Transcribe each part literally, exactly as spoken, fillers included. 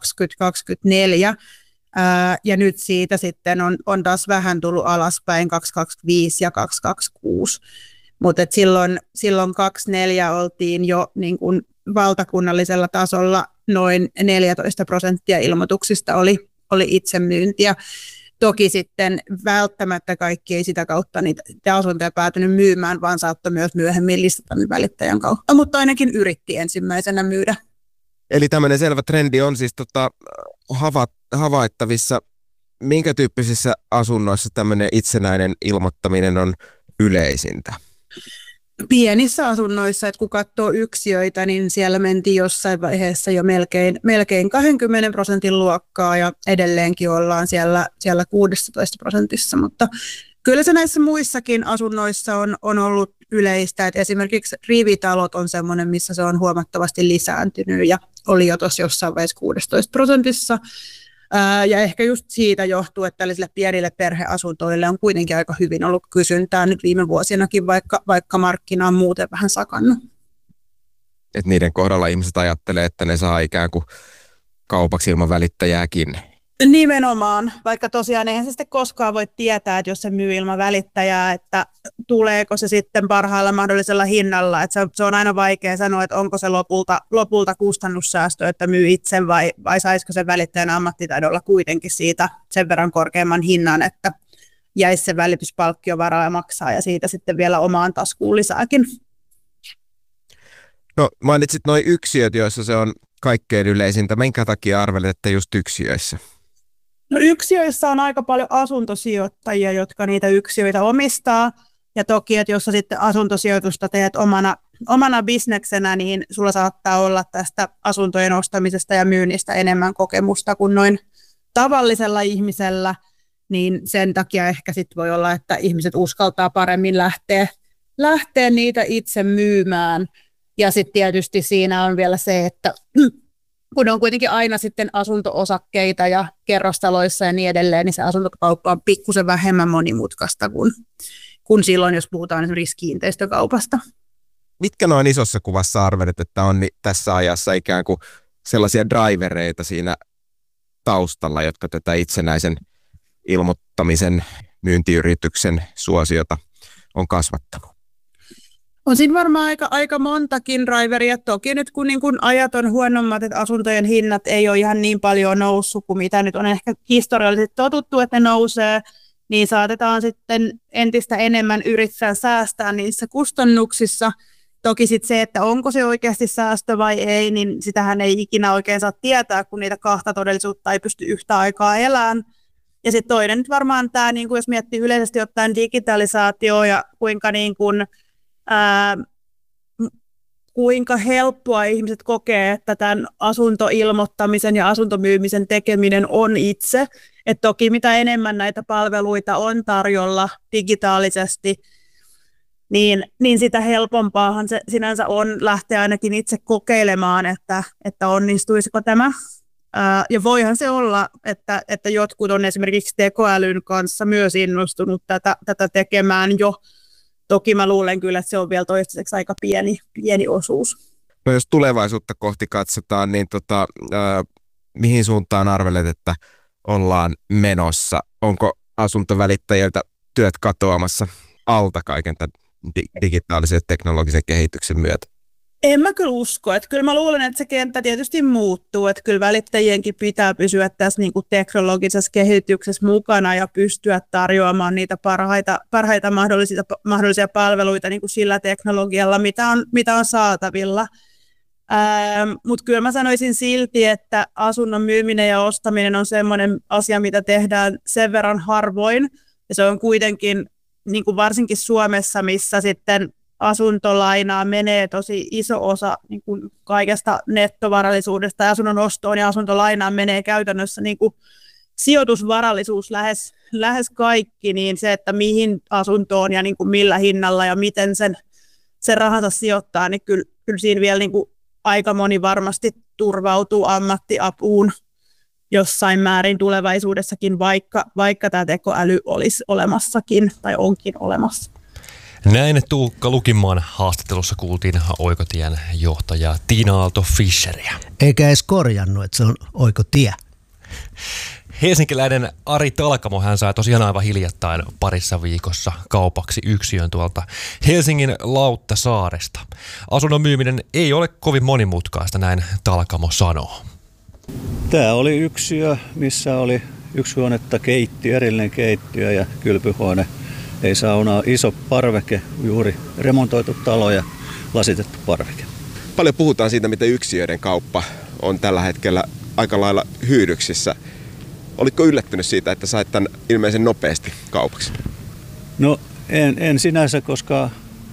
kaksikymmentä kaksikymmentäneljä. Ää, ja nyt siitä sitten on, on taas vähän tullut alaspäin kaksisataakaksikymmentäviisi ja kaksisataakaksikymmentäkuusi. Mutta silloin, silloin kaksikymmentäneljä oltiin jo niin kun valtakunnallisella tasolla noin neljätoista prosenttia ilmoituksista oli, oli itsemyyntiä. Toki sitten välttämättä kaikki ei sitä kautta niitä asuntoja päätynyt myymään, vaan saattoi myös myöhemmin listata välittäjän kautta, mutta ainakin yritti ensimmäisenä myydä. Eli tämmöinen selvä trendi on siis tota, hava, havaittavissa. Minkä tyyppisissä asunnoissa tämmöinen itsenäinen ilmoittaminen on yleisintä? Pienissä asunnoissa, että kun katsoo yksiöitä, niin siellä mentiin jossain vaiheessa jo melkein, melkein kaksikymmentä prosentin luokkaa ja edelleenkin ollaan siellä, siellä kuusitoista prosentissa, mutta kyllä se näissä muissakin asunnoissa on, on ollut yleistä, että esimerkiksi rivitalot on semmoinen, missä se on huomattavasti lisääntynyt ja oli jo tuossa jossain vaiheessa kuusitoista prosentissa. Ää, ja ehkä just siitä johtuu, että tällaisille pienille perheasuntoille on kuitenkin aika hyvin ollut kysyntää nyt viime vuosinakin, vaikka, vaikka markkina on muuten vähän sakannut. Et niiden kohdalla ihmiset ajattelee, että ne saa ikään kuin kaupaksi ilman välittäjääkin. Nimenomaan, vaikka tosiaan eihän se sitten koskaan voi tietää, että jos se myy ilman välittäjää, että tuleeko se sitten parhaalla mahdollisella hinnalla. Että se, se on aina vaikea sanoa, että onko se lopulta, lopulta kustannussäästö, että myy itse vai, vai saisiko se välittäjän ammattitaidolla kuitenkin siitä sen verran korkeamman hinnan, että jäisi se välityspalkkio varaa maksaa ja siitä sitten vielä omaan taskuun lisääkin. No mainitsit nuo yksiöt, joissa se on kaikkein yleisintä. Minkä takia arvelet, että just yksiöissä? No yksiöissä on aika paljon asuntosijoittajia, jotka niitä yksiöitä omistaa. Ja toki, että jos sä sitten asuntosijoitusta teet omana, omana bisneksenä, niin sulla saattaa olla tästä asuntojen ostamisesta ja myynnistä enemmän kokemusta kuin noin tavallisella ihmisellä. Niin sen takia ehkä sitten voi olla, että ihmiset uskaltaa paremmin lähteä, lähteä niitä itse myymään. Ja sitten tietysti siinä on vielä se, että kun on kuitenkin aina sitten asunto-osakkeita ja kerrostaloissa ja niin edelleen, niin se asuntokauppa on pikkusen vähemmän monimutkaista kuin, kuin silloin, jos puhutaan esimerkiksi kiinteistökaupasta. Mitkä noin isossa kuvassa arvelet, että on tässä ajassa ikään kuin sellaisia drivereita siinä taustalla, jotka tätä itsenäisen ilmoittamisen myyntiyrityksen suosiota on kasvattanut? On siinä varmaan aika, aika montakin driveria. Toki nyt kun, niin kun ajat on huonommat, että asuntojen hinnat ei ole ihan niin paljon noussut kuin mitä nyt on ehkä historiallisesti totuttu, että ne nousee, niin saatetaan sitten entistä enemmän yrittää säästää niissä kustannuksissa. Toki sitten se, että onko se oikeasti säästö vai ei, niin sitähän ei ikinä oikein saa tietää, kun niitä kahta todellisuutta ei pysty yhtä aikaa elämään. Ja sitten toinen nyt varmaan tämä, niin jos miettii yleisesti ottaen digitalisaatio ja kuinka niin kuin Ää, kuinka helppoa ihmiset kokee, että tämän asuntoilmoittamisen ja asuntomyymisen tekeminen on itse. Et toki mitä enemmän näitä palveluita on tarjolla digitaalisesti, niin, niin sitä helpompaahan se sinänsä on lähteä ainakin itse kokeilemaan, että, että onnistuisiko tämä. Ää, ja voihan se olla, että, että jotkut on esimerkiksi tekoälyn kanssa myös innostunut tätä, tätä tekemään jo. Toki mä luulen kyllä, että se on vielä toistaiseksi aika pieni, pieni osuus. No jos tulevaisuutta kohti katsotaan, niin tota, äh, mihin suuntaan arvelet, että ollaan menossa? Onko asuntovälittäjiltä työt katoamassa alta kaiken tämän di- digitaalisen ja teknologisen kehityksen myötä? En mä kyllä usko. Että kyllä mä luulen, että se kenttä tietysti muuttuu. Että kyllä välittäjienkin pitää pysyä tässä niin kuin teknologisessa kehityksessä mukana ja pystyä tarjoamaan niitä parhaita, parhaita mahdollisia, mahdollisia palveluita niin kuin sillä teknologialla, mitä on, mitä on saatavilla. Mutta kyllä mä sanoisin silti, että asunnon myyminen ja ostaminen on semmoinen asia, mitä tehdään sen verran harvoin. Ja se on kuitenkin niin kuin varsinkin Suomessa, missä sitten asuntolainaa menee tosi iso osa niin kuin kaikesta nettovarallisuudesta ja asunnon ostoon ja asuntolainaan menee käytännössä niin kuin sijoitusvarallisuus lähes, lähes kaikki, niin se, että mihin asuntoon ja niin kuin millä hinnalla ja miten sen, sen rahansa sijoittaa, niin kyllä, kyllä siinä vielä niin kuin aika moni varmasti turvautuu ammattiapuun jossain määrin tulevaisuudessakin, vaikka, vaikka tämä tekoäly olisi olemassakin tai onkin olemassa. Näin Tuukka Lukinmaan haastattelussa kuultiin Oikotien johtajaa Tiina Aalto-Fischeriä. Eikä edes korjannut, että se on Oikotie. Helsinkiläinen Ari Talkamo, hän sai tosiaan aivan hiljattain parissa viikossa kaupaksi yksiön tuolta Helsingin Lauttasaaresta. Asunnon myyminen ei ole kovin monimutkaista, näin Talkamo sanoo. Tämä oli yksiö, missä oli yksi huonetta keittiö, erillinen keittiö ja kylpyhuone. Ei saunaa, iso parveke, juuri remontoitu talo ja lasitettu parveke. Paljon puhutaan siitä, miten yksiöiden kauppa on tällä hetkellä aika lailla hyydyksissä. Olitko yllättynyt siitä, että sait tämän ilmeisen nopeasti kaupaksi? No en, en sinänsä, koska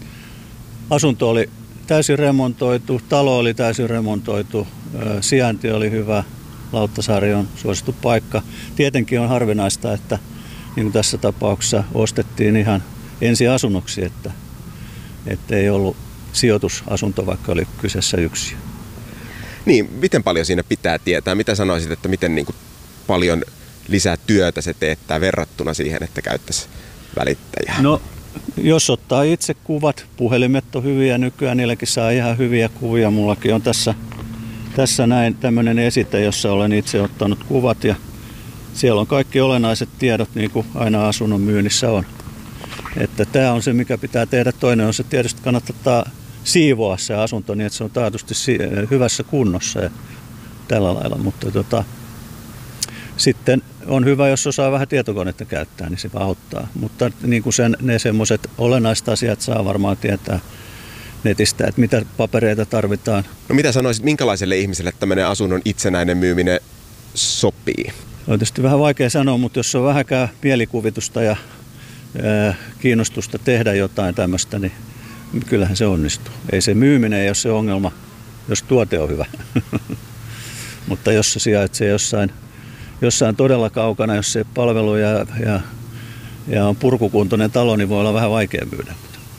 asunto oli täysin remontoitu, talo oli täysin remontoitu, sijainti oli hyvä, Lauttasaari on suosittu paikka. Tietenkin on harvinaista, että niin kuin tässä tapauksessa ostettiin ihan ensiasunnoksi, että, että ei ollut sijoitusasunto, vaikka oli kyseessä yksiö. Niin, miten paljon siinä pitää tietää? Mitä sanoisit, että miten niin kuin paljon lisää työtä se teettää verrattuna siihen, että käyttäisi välittäjää? No, jos ottaa itse kuvat, puhelimet on hyviä nykyään, niilläkin saa ihan hyviä kuvia. Mullakin on tässä, tässä näin tämmöinen esite, jossa olen itse ottanut kuvat ja siellä on kaikki olennaiset tiedot, niin kuin aina asunnon myynnissä on. Että tämä on se, mikä pitää tehdä. Toinen on se, tietysti kannattaa siivoa se asunto niin, että se on taatusti hyvässä kunnossa ja tällä lailla. Mutta tota, sitten on hyvä, jos osaa vähän tietokonetta käyttää, niin se auttaa. Mutta niin kuin sen, ne semmoiset olennaiset asiat saa varmaan tietää netistä, että mitä papereita tarvitaan. No mitä sanoisit, minkälaiselle ihmiselle tämmöinen asunnon itsenäinen myyminen sopii? On tietysti vähän vaikea sanoa, mutta jos on vähäkään mielikuvitusta ja ää, kiinnostusta tehdä jotain tämmöistä, niin kyllähän se onnistuu. Ei se myyminen ei ole se ongelma, jos tuote on hyvä. Mutta jos se sijaitsee jossain, jossain todella kaukana, jos se palvelu ja, ja, ja on purkukuntoinen talo, niin voi olla vähän vaikea myydä.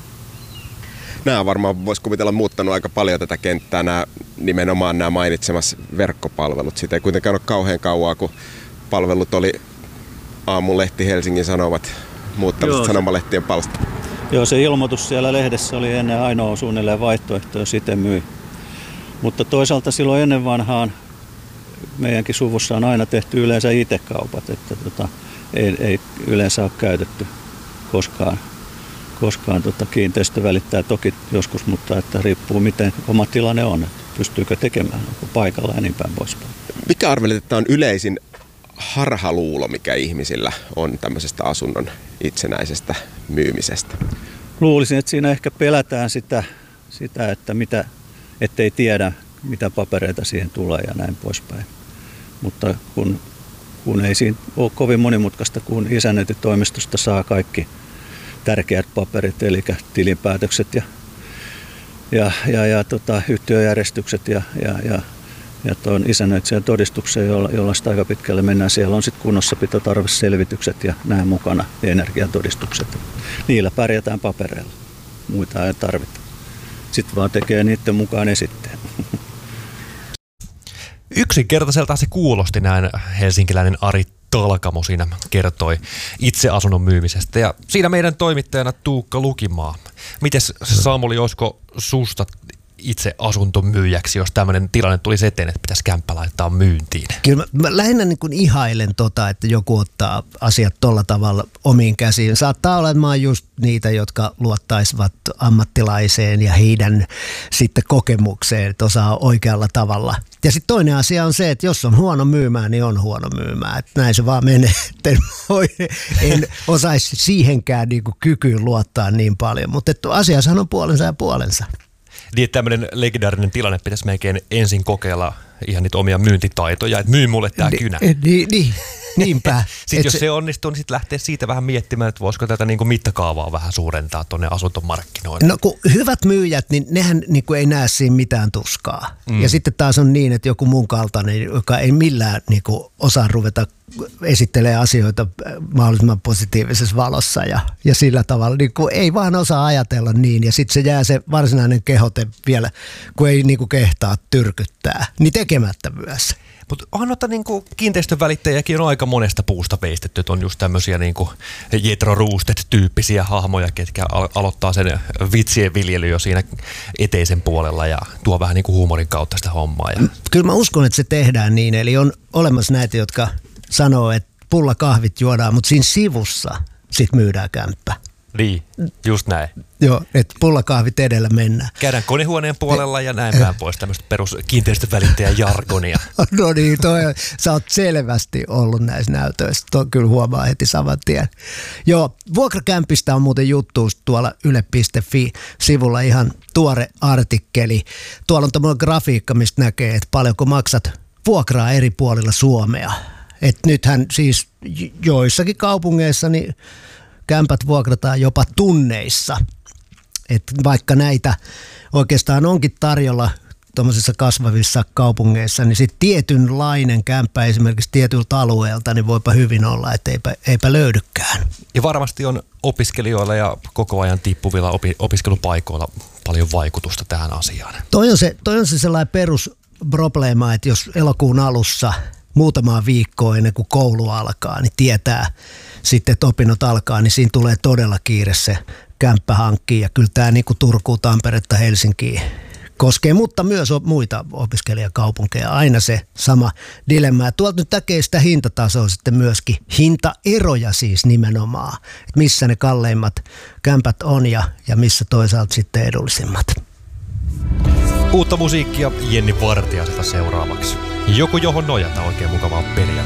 Nämä varmaan voisi kuvitella muuttanut aika paljon tätä kenttää, nämä, nimenomaan nämä mainitsemassa verkkopalvelut. Siitä ei kuitenkaan ole kauhean kauaa, kun palvelut oli Aamulehti, Helsingin Sanomat, muuttamiset sanomalehtien palsta. Joo, se ilmoitus siellä lehdessä oli ennen ainoa suunnilleen vaihtoehto, jos itse myi. Mutta toisaalta silloin ennen vanhaan meidänkin suvussa on aina tehty yleensä itse kaupat, että tota, ei, ei yleensä ole käytetty koskaan. Koskaan tota kiinteistö välittää toki joskus, mutta että riippuu miten oma tilanne on, että pystyykö tekemään, onko paikalla ja niin päin poispäin. Mikä arvelit, että on yleisin harhaluulo, mikä ihmisillä on tämmöisestä asunnon itsenäisestä myymisestä? Luulisin, että siinä ehkä pelätään sitä, sitä että mitä, ettei tiedä, mitä papereita siihen tulee ja näin poispäin. Mutta kun, kun ei siinä ole kovin monimutkaista, kun isännöintitoimistosta saa kaikki tärkeät paperit, eli tilinpäätökset ja, ja, ja, ja tota, yhtiöjärjestykset ja, ja, ja, ja tuon isännöitsijän todistuksen, jolla, jolla sitä aika pitkälle mennään. Siellä on sitten kunnossapitotarveselvitykset ja nämä mukana ja energiatodistukset. Niillä pärjätään papereilla. Muita ei tarvita. Sitten vaan tekee niiden mukaan esitteen. Yksinkertaiselta se kuulosti, näin helsinkiläinen Ari Talkamo siinä kertoi itse asunnon myymisestä. Ja siinä meidän toimittajana Tuukka Lukimaa. Mites Samuli, olisiko susta itse asuntomyyjäksi, jos tämmöinen tilanne tulisi eteen, että pitäisi kämppä laittaa myyntiin? Kyllä mä, mä lähinnä niin kuin ihailen tota, että joku ottaa asiat tolla tavalla omiin käsiin. Saattaa olla, että mä oon just niitä, jotka luottaisivat ammattilaiseen ja heidän sitten kokemukseen, että osaa oikealla tavalla. Ja sitten toinen asia on se, että jos on huono myymään, niin on huono myymään. Että näin se vaan menee. En osaisi siihenkään niin kuin kykyyn luottaa niin paljon, mutta asiassahan on puolensa ja puolensa. Niin, tämmöinen legendaarinen tilanne pitäisi melkein ensin kokeilla ihan niitä omia myyntitaitoja, että myy mulle tää kynä. Niin, niin, niinpä. Sitten jos se, se onnistuu, niin sitten lähtee siitä vähän miettimään, että voisiko tätä niin kuin mittakaavaa vähän suurentaa tuonne asuntomarkkinoille. No kun hyvät myyjät, niin nehän niin kuin ei näe siinä mitään tuskaa. Mm. Ja sitten taas on niin, että joku mun kaltainen, joka ei millään niin kuin osaa ruveta esittelee asioita mahdollisimman positiivisessa valossa ja, ja sillä tavalla, niin kuin ei vaan osaa ajatella niin ja sitten se jää se varsinainen kehote vielä, kun ei niin kuin kehtaa tyrkyttää, niin tekemättä myös. Mutta onhan noita niinku kiinteistön välittäjiäkin on aika monesta puusta veistetty. On just tämmöisiä niinku Jethro Roosted-tyyppisiä hahmoja, ketkä al- aloittaa sen vitsien viljely jo siinä eteisen puolella ja tuo vähän niinku huumorin kautta sitä hommaa. Ja... Kyllä mä uskon, että se tehdään niin. Eli on olemassa näitä, jotka sanoo, että pullakahvit juodaan, mutta siinä sivussa sit myydään kämppä. Niin, just näin. Joo, että pullakahvit edellä mennään. Käydään konehuoneen puolella ja näin päin pois tämmöistä perus kiinteistövälittäjän jargonia. No niin, toi, sä oot selvästi ollut näissä näytöissä. Tuo kyllä huomaa heti saman tien. Joo, vuokrakämpistä on muuten juttu tuolla yle piste fi-sivulla ihan tuore artikkeli. Tuolla on tämmöinen grafiikka, mistä näkee, että paljonko maksat vuokraa eri puolilla Suomea. Et nythän siis joissakin kaupungeissa niin kämpät vuokrataan jopa tunneissa. Et vaikka näitä oikeastaan onkin tarjolla tuommoisissa kasvavissa kaupungeissa, niin sitten tietynlainen kämppä esimerkiksi tietyltä alueelta, niin voipa hyvin olla, että eipä, eipä löydykään. Ja varmasti on opiskelijoilla ja koko ajan tippuvilla opi- opiskelupaikoilla paljon vaikutusta tähän asiaan. Toi on se, toi on se sellainen perusprobleema, että jos elokuun alussa muutamaa viikkoa ennen kuin koulu alkaa, niin tietää sitten, että opinnot alkaa, niin siinä tulee todella kiire se kämppä hankkiin. Ja kyllä tämä niin kuin Turkuun, Tamperetta, Helsinkiin koskee, mutta myös muita opiskelijakaupunkeja. Aina se sama dilemma. Ja tuolta nyt näkee sitä hintatasoa sitten myöskin. Hintaeroja siis nimenomaan. Että missä ne kalleimmat kämpät on ja, ja missä toisaalta sitten edullisimmat. Uutta musiikkia Jenni Vartiaiselta seuraavaksi. Joku johon nojata, oikein mukavaa peliä.